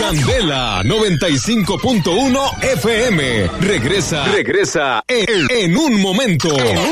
Candela 95.1 FM. Regresa en un momento.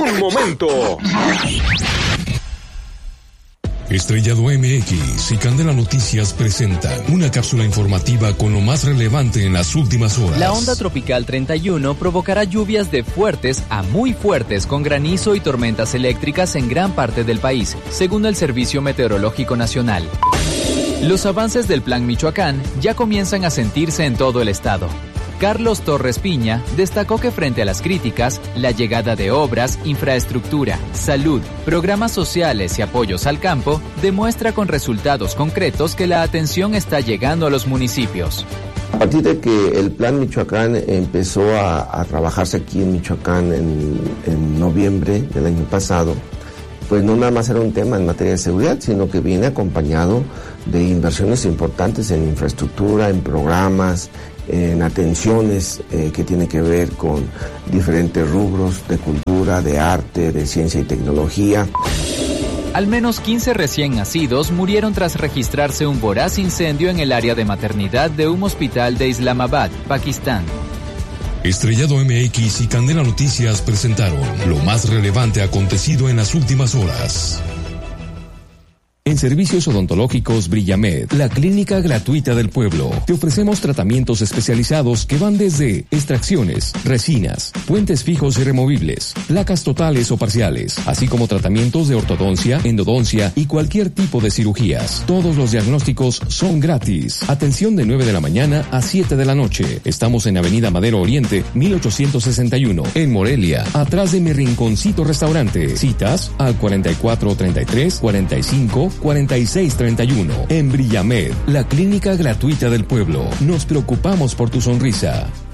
Estrellado MX y Candela Noticias presentan una cápsula informativa con lo más relevante en las últimas horas. La onda tropical 31 provocará lluvias de fuertes a muy fuertes con granizo y tormentas eléctricas en gran parte del país, según el Servicio Meteorológico Nacional. Los avances del Plan Michoacán ya comienzan a sentirse en todo el estado. Carlos Torres Piña destacó que frente a las críticas, la llegada de obras, infraestructura, salud, programas sociales y apoyos al campo demuestra con resultados concretos que la atención está llegando a los municipios. A partir de que el Plan Michoacán empezó a trabajarse aquí en Michoacán en noviembre del año pasado, pues no nada más era un tema en materia de seguridad, sino que viene acompañado de inversiones importantes en infraestructura, en programas, en atenciones que tiene que ver con diferentes rubros de cultura, de arte, de ciencia y tecnología. Al menos 15 recién nacidos murieron tras registrarse un voraz incendio en el área de maternidad de un hospital de Islamabad, Pakistán. Estrellado MX y Candela Noticias presentaron lo más relevante acontecido en las últimas horas. En Servicios Odontológicos Brillamed, la clínica gratuita del pueblo. Te ofrecemos tratamientos especializados que van desde extracciones, resinas, puentes fijos y removibles, placas totales o parciales, así como tratamientos de ortodoncia, endodoncia y cualquier tipo de cirugías. Todos los diagnósticos son gratis. Atención de 9 de la mañana a 7 de la noche. Estamos en Avenida Madero Oriente, 1861, en Morelia, atrás de Mi Rinconcito Restaurante. Citas al 4433 45 4631. En Brillamed, la clínica gratuita del pueblo. Nos preocupamos por tu sonrisa.